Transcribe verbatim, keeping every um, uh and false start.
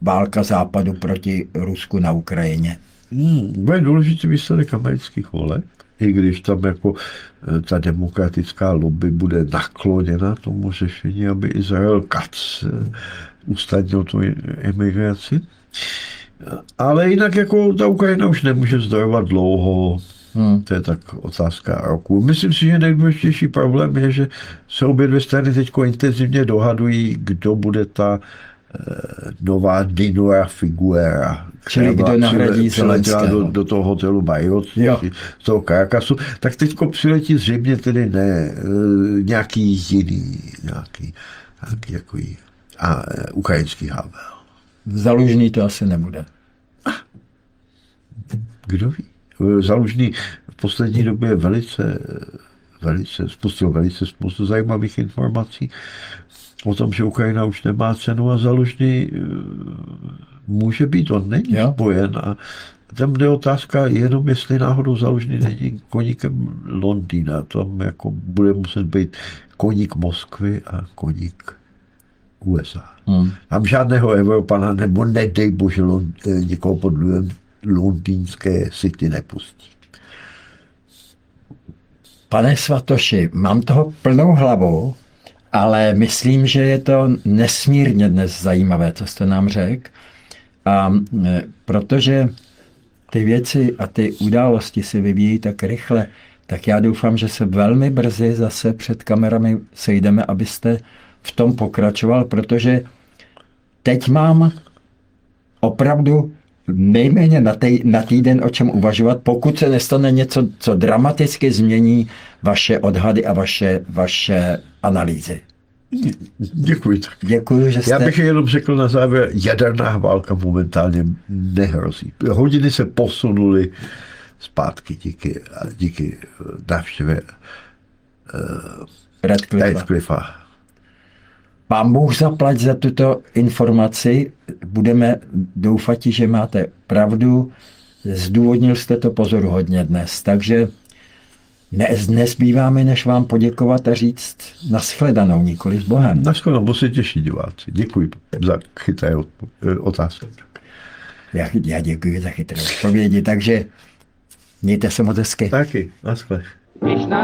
válka západu proti Rusku na Ukrajině? Hmm, bude důležitý výsledek amerických voleb, i když tam jako ta demokratická lobby bude nakloněna tomu řešení, aby Izrael Katz usnadnil tu emigraci. Ale jinak jako ta Ukrajina už nemůže zdrojovat dlouho. Hmm. To je tak otázka roku. Myslím si, že nejdůležitější problém je, že se obě dvě strany teď intenzivně dohadují, kdo bude ta eh, nová Dinora Figuera. Čili kdo nahradí Zelenského. Do, do toho hotelu Marriott, z toho Caracasu. Tak teďko přiletí zřejmě tedy ne, eh, nějaký jiný, nějaký, nějaký takový a, eh, ukrajinský Havel. Zalužný to asi nebude. Kdo ví? Zalužný v poslední době velice, velice, spustil velice spoustu zajímavých informací o tom, že Ukrajina už nemá cenu a Zalužný může být, on není jo. spojen a tam je otázka jenom, jestli náhodou Zalužný není koníkem Londýna, tam jako bude muset být koník Moskvy a koník U S A. Hmm. Tam žádného Evropana nebo nedej bože někoho pod londýnské city nepustí. Pane Svatoši, mám toho plnou hlavu, ale myslím, že je to nesmírně dnes zajímavé, co jste nám řekl. A protože ty věci a ty události se vyvíjí tak rychle, tak já doufám, že se velmi brzy zase před kamerami sejdeme, abyste v tom pokračoval, protože teď mám opravdu nejméně na, tej, na týden o čem uvažovat, pokud se nestane něco, co dramaticky změní vaše odhady a vaše, vaše analýzy. Děkuji. Děkuji, že jste... Já bych jenom řekl na závěr, jaderná válka momentálně nehrozí. Hodiny se posunuly zpátky díky, díky návštěvě uh, Radcliffa. Pán Bůh zaplať za tuto informaci. Budeme doufat, že máte pravdu. Zdůvodnil jste to pozoruhodně dnes. Takže ne, nezbývá mi, než vám poděkovat a říct nashledanou, nikoli s Bohem. Nashledanou, se těší diváci. Děkuji za chytré otázky. Já, já děkuji za chytré odpovědi, takže mějte se moc hezky. Taky, naschle.